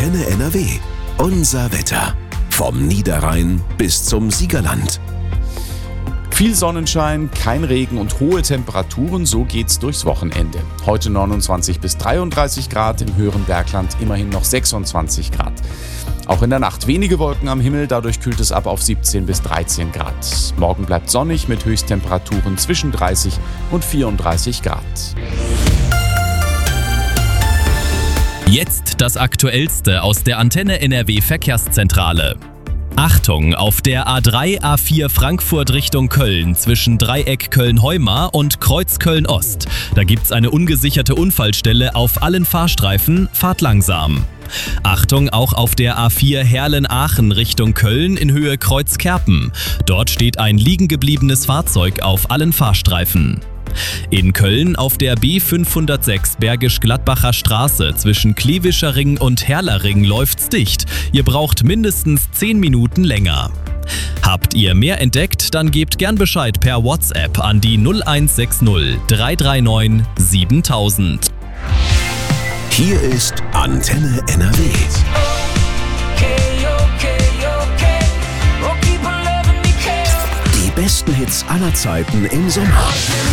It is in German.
Antenne NRW. Unser Wetter. Vom Niederrhein bis zum Siegerland. Viel Sonnenschein, kein Regen und hohe Temperaturen, so geht's durchs Wochenende. Heute 29 bis 33 Grad, im höheren Bergland immerhin noch 26 Grad. Auch in der Nacht wenige Wolken am Himmel, dadurch kühlt es ab auf 17 bis 13 Grad. Morgen bleibt sonnig mit Höchsttemperaturen zwischen 30 und 34 Grad. Jetzt das Aktuellste aus der Antenne NRW Verkehrszentrale. Achtung, auf der A3 A4 Frankfurt Richtung Köln zwischen Dreieck Köln-Heumar und Kreuz Köln-Ost. Da gibt's eine ungesicherte Unfallstelle auf allen Fahrstreifen, fahrt langsam. Achtung, auch auf der A4 Herlen-Aachen Richtung Köln in Höhe Kreuz Kerpen. Dort steht ein liegengebliebenes Fahrzeug auf allen Fahrstreifen. In Köln auf der B506 Bergisch-Gladbacher Straße zwischen Klevischer Ring und Herrlerring läuft's dicht. Ihr braucht mindestens 10 Minuten länger. Habt ihr mehr entdeckt, dann gebt gern Bescheid per WhatsApp an die 0160 339 7000. Hier ist Antenne NRW. Die besten Hits aller Zeiten im Sommer.